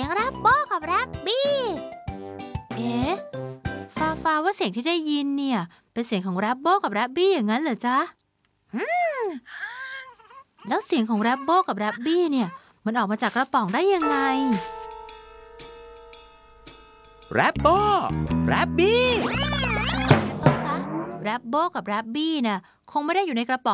ยงแรปโบ้กับแรปบี้เอ๊ะฟ้าว่าเสียงที่ได้ยินเนี่ยเป็นเสียงของแรปโบ้กับแรปบี้อย่างนั้นเหรอจ๊ะแล้วเสียงของแรปโบ้กับแรปบี้เนี่ยมันออกมาจากกระป๋องได้ยังไงแรปโบ้แรปบี้โตจ๊ะแรปโบ้กับแรปบี้น่ะคงไม่ได้อยู่ในกระป๋อง